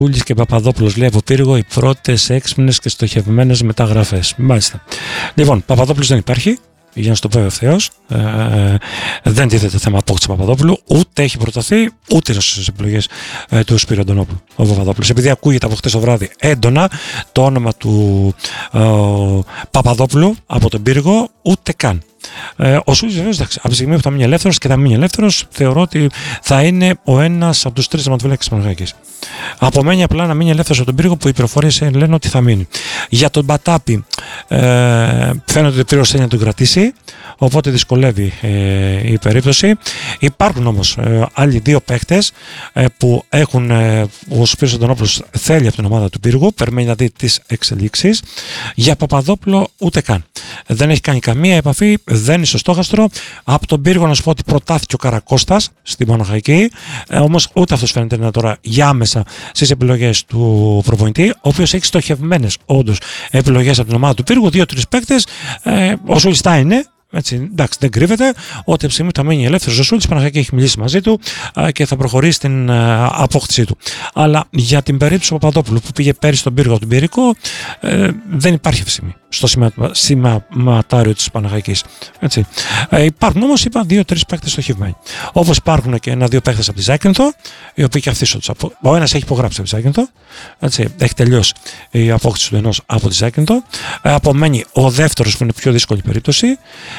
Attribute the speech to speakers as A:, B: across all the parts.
A: Σούλης και Παπαδόπουλος, λέει από Πύργο, οι πρώτες έξυπνες και στοχευμένες μεταγραφές. Μάλιστα. Λοιπόν, Παπαδόπουλος δεν υπάρχει, για να σου το πω ευθέως. Δεν τίθεται θέμα απόκτηση Παπαδόπουλου, ούτε έχει προταθεί, ούτε στις επιλογές του Σπύρου Αντωνόπουλου ο Παπαδόπουλος. Επειδή ακούγεται από χτες το βράδυ έντονα το όνομα του Παπαδόπουλου από τον Πύργο, ούτε καν. Ο Σούλης βεβαίως, από τη στιγμή που θα μείνει ελεύθερος και θα μείνει ελεύθερος, θεωρώ ότι θα είναι ο ένας από τους τρεις τερματοφύλακες της Παναθηναϊκής. Απομένει απλά να μείνει ελεύθερος από τον Πύργο, που οι πληροφορίες λένε ότι θα μείνει. Για τον Μπατάπη φαίνεται ότι ο Πύργος θέλει να τον κρατήσει, οπότε δυσκολεύει η περίπτωση. Υπάρχουν όμως άλλοι δύο παίκτες που έχουν, ο Σπύρος Αντωνόπουλος θέλει από την ομάδα του Πύργου, περιμένει να δει τις εξελίξεις. Για Παπαδόπουλο ούτε καν. Δεν έχει κάνει καμία επαφή, δεν είναι στο στόχαστρο. Από τον Πύργο να σου πω ότι προτάθηκε ο Καρακώστας στην Παναχαϊκή, όμως ούτε αυτός φαίνεται να τώρα για άμεσα στις επιλογές του προπονητή, ο οποίος έχει στοχευμένες όντως επιλογές από την ομάδα του Πύργου, 2-3 παίκτες. Ο Σούλης θα είναι. Έτσι, εντάξει, δεν κρύβεται ότι από τη στιγμή που θα μείνει ελεύθερος ο Σούλης, η Παναθηναϊκή έχει μιλήσει μαζί του και θα προχωρήσει στην απόκτησή του. Αλλά για την περίπτωση του Παπαδόπουλου που πήγε πέρυσι στον Πύργο του Πυρικό, δεν υπάρχει ευθύμη στο σημαματάριο της Παναθηναϊκής. Υπάρχουν όμως, είπα, 2-3 παίκτες στοχευμένοι. Όπως υπάρχουν και 1-2 παίκτες από τη Ζάκυνθο, οι οποίοι και αυτοί ο ένας έχει υπογράψει από τη Ζάκυνθο, έχει τελειώσει η απόκτηση του ενός από τη Ζάκυνθο. Απομένει ο δεύτερος που είναι πιο δύσκολη περίπτωση.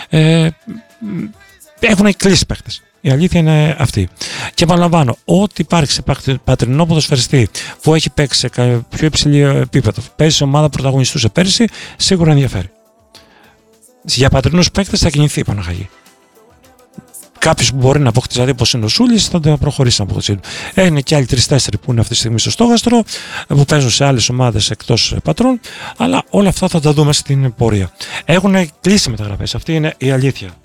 A: Έχουν κλείσει παίκτες. Η αλήθεια είναι αυτή. Και επαναλαμβάνω, ό,τι υπάρχει σε πατρινό ποδοσφαιριστή που έχει παίξει σε πιο υψηλή επίπεδο, παίζει σε ομάδα που πρωταγωνιστούσε πέρυσι, σίγουρα ενδιαφέρει. Για πατρινούς παίκτες θα κινηθεί η Παναχαϊκή. Κάποιος που μπορεί να αποκτήσει, δηλαδή όπως είναι ο Σούλης, θα προχωρήσει στην απόκτησή του. Είναι και άλλοι 3-4 που είναι αυτή τη στιγμή στο στόχαστρο, που παίζουν σε άλλες ομάδες εκτός πατρών, αλλά όλα αυτά θα τα δούμε στην πορεία. Έχουν κλείσει μεταγραφές. Αυτή είναι η αλήθεια.